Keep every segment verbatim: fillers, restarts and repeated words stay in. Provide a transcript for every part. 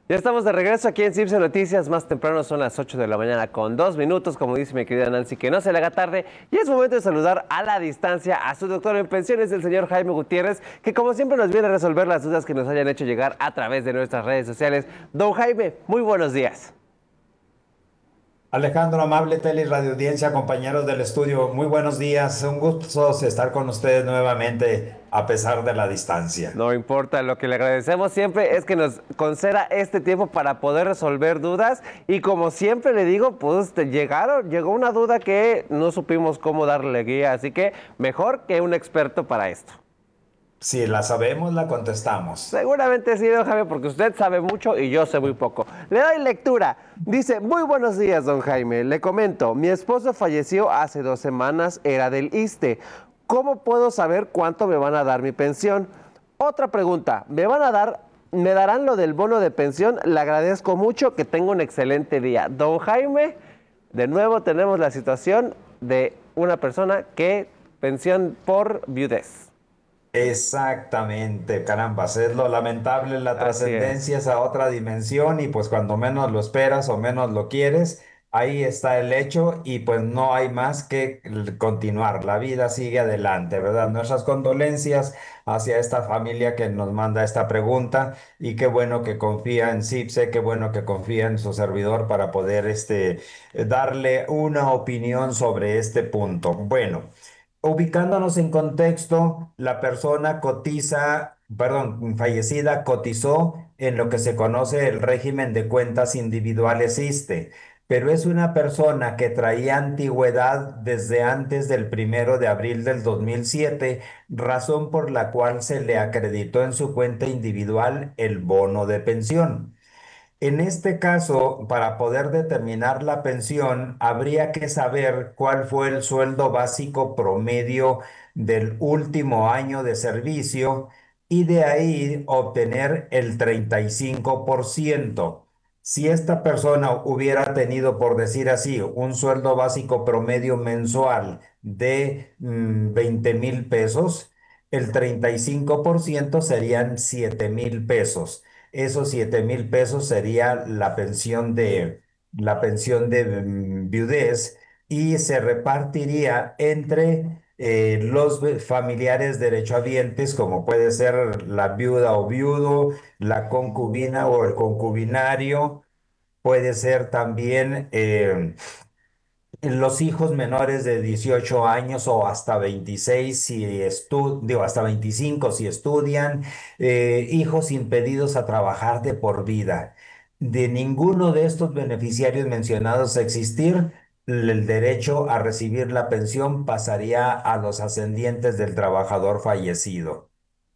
Ya estamos de regreso aquí en Cipse Noticias. Más temprano son las ocho de la mañana con dos minutos, como dice mi querida Nancy, que no se le haga tarde. Y es momento de saludar a la distancia a su doctor en pensiones, el señor Jaime Gutiérrez, que como siempre nos viene a resolver las dudas que nos hayan hecho llegar a través de nuestras redes sociales. Don Jaime, muy buenos días. Alejandro, amable tele y radio audiencia, compañeros del estudio, muy buenos días. Un gusto estar con ustedes nuevamente a pesar de la distancia. No importa, lo que le agradecemos siempre es que nos conceda este tiempo para poder resolver dudas. Y como siempre le digo, pues te llegaron, llegó una duda que no supimos cómo darle guía, así que mejor que un experto para esto. Si la sabemos, la contestamos. Seguramente sí, don Jaime, porque usted sabe mucho y yo sé muy poco. Le doy lectura. Dice, muy buenos días, don Jaime. Le comento, mi esposo falleció hace dos semanas, era del ISSSTE. ¿Cómo puedo saber cuánto me van a dar mi pensión? Otra pregunta, ¿me van a dar, me darán lo del bono de pensión? Le agradezco mucho, que tenga un excelente día. Don Jaime, de nuevo tenemos la situación de una persona que pensión por viudez. Exactamente, carambas, es lo lamentable, la Así es. trascendencia es a otra dimensión y pues cuando menos lo esperas o menos lo quieres, ahí está el hecho y pues no hay más que l- continuar, la vida sigue adelante, ¿verdad? Nuestras condolencias hacia esta familia que nos manda esta pregunta y qué bueno que confía en Cipse, qué bueno que confía en su servidor para poder este, darle una opinión sobre este punto. Bueno. Ubicándonos en contexto, la persona cotiza, perdón, fallecida cotizó en lo que se conoce el régimen de cuentas individuales ISSSTE, pero es una persona que traía antigüedad desde antes del primero de abril del dos mil siete, razón por la cual se le acreditó en su cuenta individual el bono de pensión. En este caso, para poder determinar la pensión, habría que saber cuál fue el sueldo básico promedio del último año de servicio y de ahí obtener el treinta y cinco por ciento. Si esta persona hubiera tenido, por decir así, un sueldo básico promedio mensual de mm, veinte mil pesos, el treinta y cinco por ciento serían siete mil pesos. Esos siete mil pesos sería la pensión de, la pensión de mm, viudez y se repartiría entre eh, los ve- familiares derechohabientes, como puede ser la viuda o viudo, la concubina o el concubinario, puede ser también eh, los hijos menores de dieciocho años o hasta veintiséis si estu- digo, hasta veinticinco si estudian, eh, hijos impedidos a trabajar de por vida. De ninguno de estos beneficiarios mencionados existir, el derecho a recibir la pensión pasaría a los ascendientes del trabajador fallecido.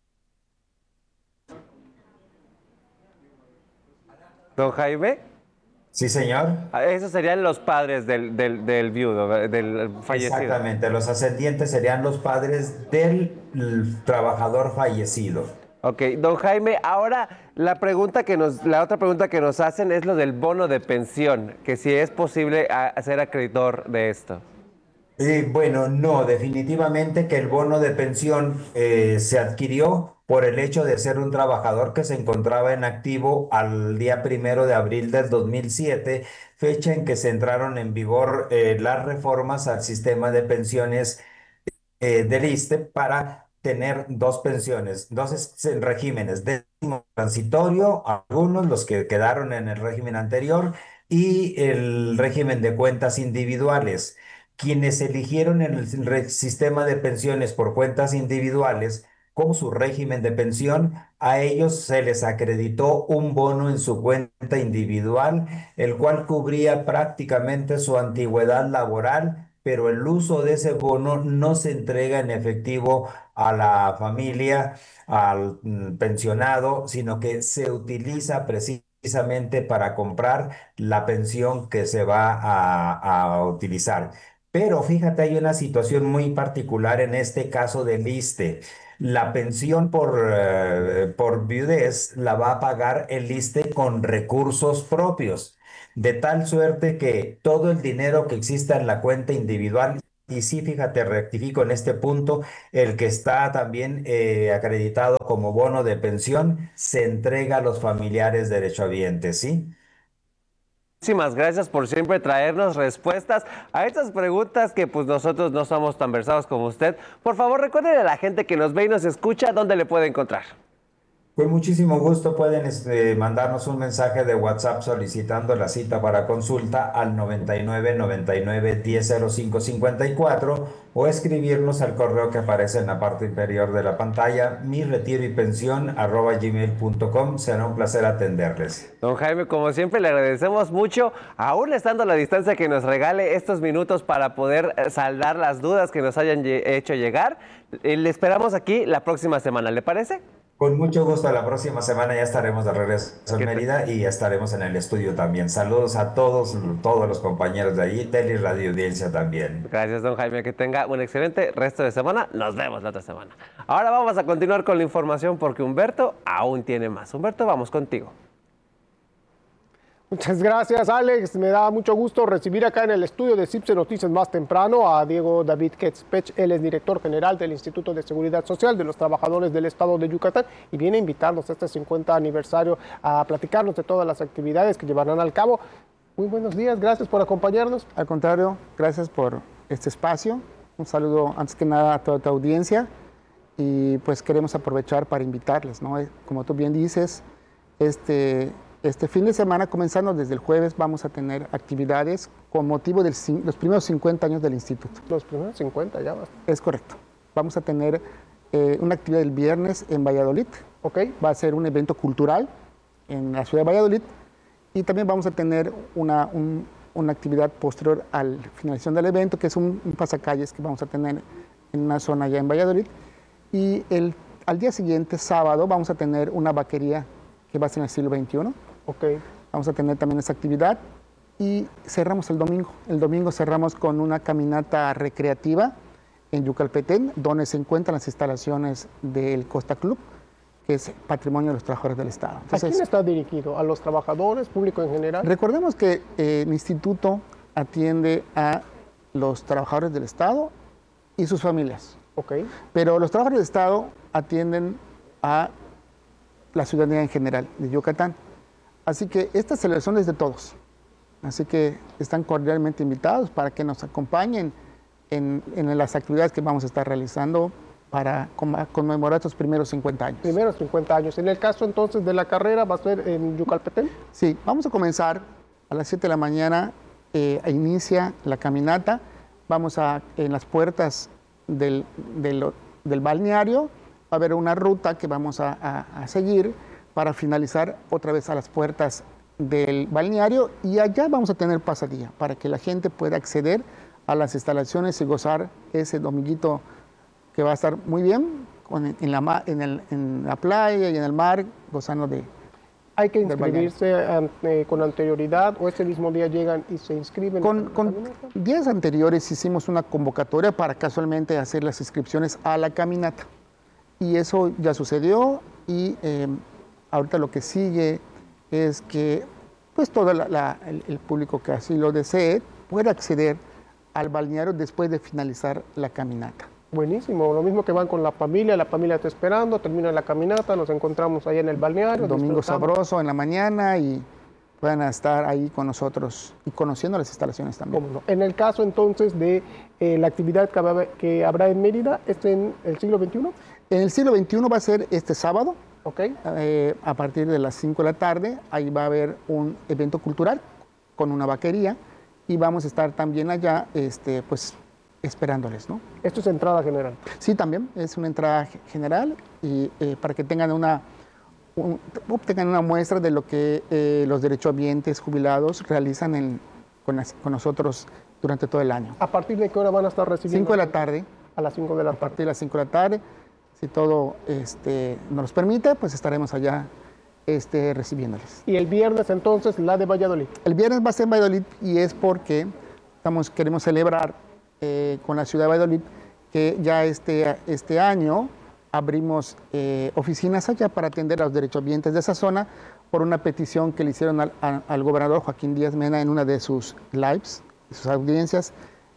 Don Jaime. ¿Sí, señor? Ah, esos serían los padres del, del, del viudo, ¿ver- del fallecido. Exactamente, los ascendientes serían los padres del l- trabajador fallecido. Ok, don Jaime, ahora la pregunta que nos, la otra pregunta que nos hacen es lo del bono de pensión, que si es posible a- ser acreedor de esto. Eh, bueno, no, definitivamente que el bono de pensión eh, se adquirió por el hecho de ser un trabajador que se encontraba en activo al día primero de abril del dos mil siete, fecha en que se entraron en vigor eh, las reformas al sistema de pensiones eh, del ISSSTE para tener dos pensiones, dos es- regímenes, décimo transitorio, algunos los que quedaron en el régimen anterior y el régimen de cuentas individuales. Quienes eligieron el re- sistema de pensiones por cuentas individuales como su régimen de pensión, a ellos se les acreditó un bono en su cuenta individual, el cual cubría prácticamente su antigüedad laboral, pero el uso de ese bono no se entrega en efectivo a la familia, al mm, pensionado, sino que se utiliza precisamente para comprar la pensión que se va a, a utilizar. Pero fíjate, hay una situación muy particular en este caso del ISSSTE. La pensión por, eh, por viudez la va a pagar el ISSSTE con recursos propios, de tal suerte que todo el dinero que exista en la cuenta individual Y sí, fíjate, rectifico en este punto, el que está también eh, acreditado como bono de pensión se entrega a los familiares derechohabientes, ¿sí? Muchísimas gracias por siempre traernos respuestas a estas preguntas que pues nosotros no somos tan versados como usted. Por favor, recuerden a la gente que nos ve y nos escucha dónde le puede encontrar. Con muchísimo gusto pueden este, mandarnos un mensaje de WhatsApp solicitando la cita para consulta al noventa y nueve, noventa y nueve, diez, cero cinco, cincuenta y cuatro o escribirnos al correo que aparece en la parte inferior de la pantalla, mi retiro y pensión arroba gmail punto com. Será un placer atenderles. Don Jaime, como siempre, le agradecemos mucho, aún estando a la distancia, que nos regale estos minutos para poder eh, saldar las dudas que nos hayan lle- hecho llegar. Eh, Le esperamos aquí la próxima semana, ¿le parece? Con mucho gusto, la próxima semana ya estaremos de regreso en ¿Qué tal? Mérida y estaremos en el estudio también. Saludos a todos, todos los compañeros de allí, Tele y Radio Audiencia también. Gracias, don Jaime. Que tenga un excelente resto de semana. Nos vemos la otra semana. Ahora vamos a continuar con la información porque Humberto aún tiene más. Humberto, vamos contigo. Muchas gracias, Alex. Me da mucho gusto recibir acá en el estudio de CIPSE Noticias más temprano a Diego David Quetzpech. Él es director general del Instituto de Seguridad Social de los Trabajadores del Estado de Yucatán y viene a invitarnos a este cincuenta aniversario a platicarnos de todas las actividades que llevarán al cabo. Muy buenos días, gracias por acompañarnos. Al contrario, gracias por este espacio. Un saludo antes que nada a toda tu audiencia y pues queremos aprovechar para invitarles, ¿no? Como tú bien dices, este, este fin de semana, comenzando desde el jueves, vamos a tener actividades con motivo de los primeros cincuenta años del instituto. Los primeros cincuenta ya vas. Es correcto. Vamos a tener eh, una actividad el viernes en Valladolid. Ok. Va a ser un evento cultural en la ciudad de Valladolid y también vamos a tener una, un, una actividad posterior a la finalización del evento, que es un, un pasacalles que vamos a tener en una zona allá en Valladolid. Y el, al día siguiente, sábado, vamos a tener una vaquería que va a ser en el siglo veintiuno. Ok. Vamos a tener también esa actividad y cerramos el domingo. El domingo cerramos con una caminata recreativa en Yucalpetén, donde se encuentran las instalaciones del Costa Club, que es patrimonio de los trabajadores del Estado. Entonces, ¿a quién está dirigido? ¿A los trabajadores, público en general? Recordemos que eh, el instituto atiende a los trabajadores del Estado y sus familias. Ok. Pero los trabajadores del Estado atienden a la ciudadanía en general de Yucatán. Así que esta celebración es de todos. Así que están cordialmente invitados para que nos acompañen en, en las actividades que vamos a estar realizando para conmemorar estos primeros cincuenta años. Primeros cincuenta años. En el caso entonces de la carrera, ¿va a ser en Yucalpetén? Sí, vamos a comenzar a las siete de la mañana, eh, inicia la caminata. Vamos a, en las puertas del, del, del balneario, va a haber una ruta que vamos a, a, a seguir para finalizar otra vez a las puertas del balneario y allá vamos a tener pasadía para que la gente pueda acceder a las instalaciones y gozar ese dominguito que va a estar muy bien con, en, la, en, el, en la playa y en el mar, gozando de... ¿Hay que inscribirse ante, con anterioridad o ese mismo día llegan y se inscriben? Con, con días anteriores hicimos una convocatoria para casualmente hacer las inscripciones a la caminata y eso ya sucedió y eh, ahorita lo que sigue es que pues todo la, la, el, el público que así lo desee pueda acceder al balneario después de finalizar la caminata. Buenísimo, lo mismo que van con la familia, la familia está esperando, termina la caminata, nos encontramos ahí en el balneario. Un domingo sabroso en la mañana y puedan estar ahí con nosotros y conociendo las instalaciones también. ¿Cómo no? En el caso entonces de eh, la actividad que habrá, que habrá en Mérida, ¿es en el siglo veintiuno? En el siglo veintiuno va a ser este sábado. Okay. Eh, a partir de las cinco de la tarde, ahí va a haber un evento cultural con una vaquería y vamos a estar también allá, este, pues, esperándoles, ¿no? ¿Esto es entrada general? Sí, también es una entrada general y eh, para que tengan una, un, obtengan una muestra de lo que eh, los derechohabientes jubilados realizan en, con, las, con nosotros durante todo el año. ¿A partir de qué hora van a estar recibiendo? cinco de la tarde. A las cinco de la tarde. A partir de las cinco de la tarde. Si todo este, nos permite, pues estaremos allá este, recibiéndoles. ¿Y el viernes entonces la de Valladolid? El viernes va a ser en Valladolid y es porque estamos, queremos celebrar eh, con la ciudad de Valladolid que ya este, este año abrimos eh, oficinas allá para atender a los derechohabientes de esa zona por una petición que le hicieron al, a, al gobernador Joaquín Díaz Mena en una de sus lives, sus audiencias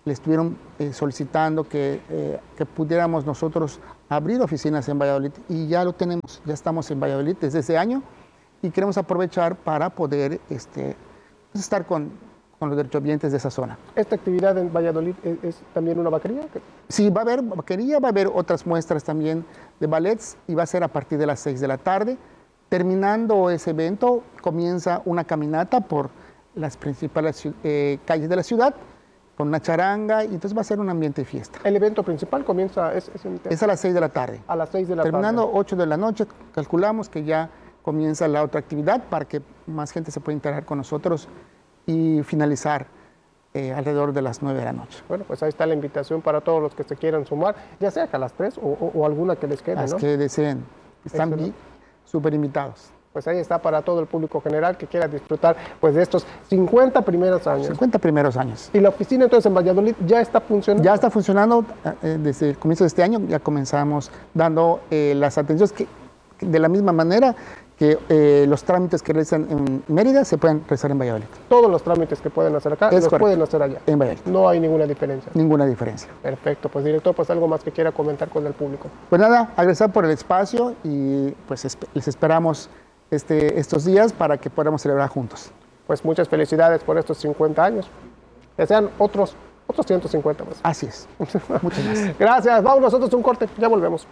le estuvieron eh, solicitando que, eh, que pudiéramos nosotros abrir oficinas en Valladolid y ya lo tenemos, ya estamos en Valladolid desde ese año y queremos aprovechar para poder este, pues estar con, con los derechohabientes de esa zona. ¿Esta actividad en Valladolid es, es también una vaquería? Sí, va a haber vaquería, va a haber otras muestras también de ballets y va a ser a partir de las seis de la tarde. Terminando ese evento, comienza una caminata por las principales eh, calles de la ciudad, con una charanga, y entonces va a ser un ambiente de fiesta. ¿El evento principal comienza? Es, es, en... es a las seis de la tarde. A las seis de la Terminando tarde. ocho de la noche, calculamos que ya comienza la otra actividad para que más gente se pueda integrar con nosotros y finalizar eh, alrededor de las nueve de la noche. Bueno, pues ahí está la invitación para todos los que se quieran sumar, ya sea que a las tres o, o, o alguna que les quede, Las ¿no? que deseen. Están Excelente. súper invitados. Pues ahí está para todo el público general que quiera disfrutar pues, de estos cincuenta primeros años. cincuenta primeros años. ¿Y la oficina entonces en Valladolid ya está funcionando? Ya está funcionando eh, desde el comienzo de este año, ya comenzamos dando eh, las atenciones que, de la misma manera que eh, los trámites que realizan en Mérida se pueden realizar en Valladolid. Todos los trámites que pueden hacer acá Es los correcto. pueden hacer allá. En Valladolid. No hay ninguna diferencia. Ninguna diferencia. Perfecto, pues director, pues algo más que quiera comentar con el público. Pues nada, agradecer por el espacio y pues esp- les esperamos este, estos días para que podamos celebrar juntos. Pues muchas felicidades por estos cincuenta años. Que sean otros, otros ciento cincuenta más. Así es. Muchas gracias. Gracias, vamos nosotros a un corte, ya volvemos.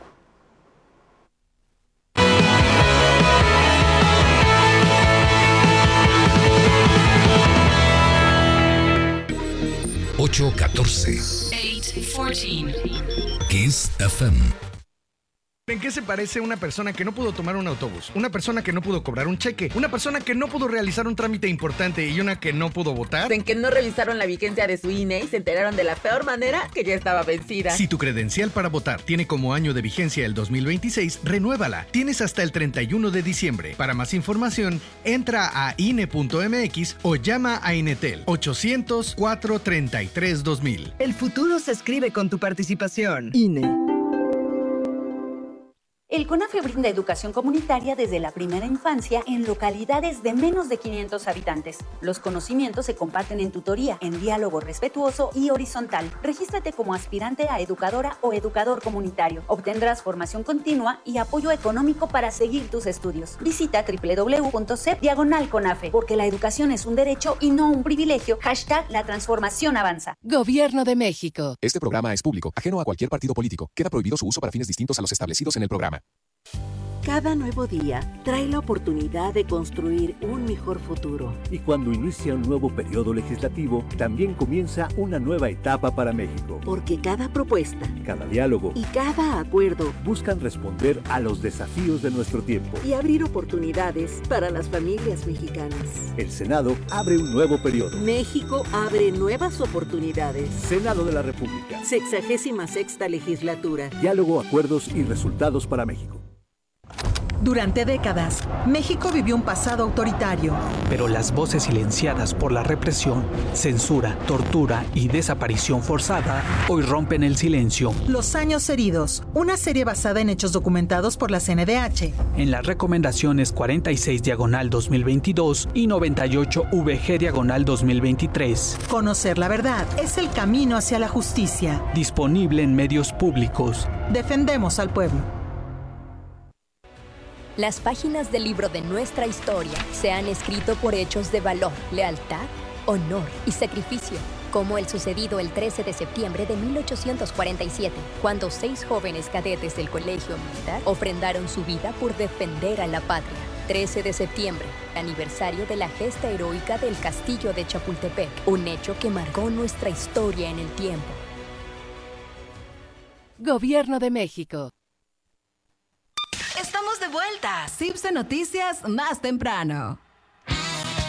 ocho catorce. ocho catorce. Kiss F M. ¿En qué se parece una persona que no pudo tomar un autobús? Una persona que no pudo cobrar un cheque, una persona que no pudo realizar un trámite importante y una que no pudo votar. En que no revisaron la vigencia de su I N E y se enteraron de la peor manera que ya estaba vencida. Si tu credencial para votar tiene como año de vigencia el dos mil veintiséis, renuévala. Tienes hasta el treinta y uno de diciembre. Para más información, entra a I N E punto M X o llama a Inetel ochocientos, cuatrocientos treinta y tres, dos mil. El futuro se escribe con tu participación. I N E. El CONAFE brinda educación comunitaria desde la primera infancia en localidades de menos de quinientos habitantes. Los conocimientos se comparten en tutoría, en diálogo respetuoso y horizontal. Regístrate como aspirante a educadora o educador comunitario. Obtendrás formación continua y apoyo económico para seguir tus estudios. Visita doble u doble u doble u punto c e p diagonal CONAFE, porque la educación es un derecho y no un privilegio. Hashtag la transformación avanza. Gobierno de México. Este programa es público, ajeno a cualquier partido político. Queda prohibido su uso para fines distintos a los establecidos en el programa. Cada nuevo día trae la oportunidad de construir un mejor futuro. Y cuando inicia un nuevo periodo legislativo, también comienza una nueva etapa para México. Porque cada propuesta, cada diálogo y cada acuerdo buscan responder a los desafíos de nuestro tiempo y abrir oportunidades para las familias mexicanas. El Senado abre un nuevo periodo. México abre nuevas oportunidades. Senado de la República. Sexagésima sexta legislatura. Diálogo, acuerdos y resultados para México. Durante décadas, México vivió un pasado autoritario. Pero las voces silenciadas por la represión, censura, tortura y desaparición forzada hoy rompen el silencio. Los años heridos, una serie basada en hechos documentados por la C N D H. En las recomendaciones cuarenta y seis diagonal dos mil veintidós y noventa y ocho V G diagonal dos mil veintitrés. Conocer la verdad es el camino hacia la justicia. Disponible en medios públicos. Defendemos al pueblo. Las páginas del libro de nuestra historia se han escrito por hechos de valor, lealtad, honor y sacrificio, como el sucedido el trece de septiembre de mil ochocientos cuarenta y siete, cuando seis jóvenes cadetes del Colegio Militar ofrendaron su vida por defender a la patria. trece de septiembre, aniversario de la gesta heroica del Castillo de Chapultepec, un hecho que marcó nuestra historia en el tiempo. Gobierno de México. Estamos de vuelta. C I P S E Noticias más temprano.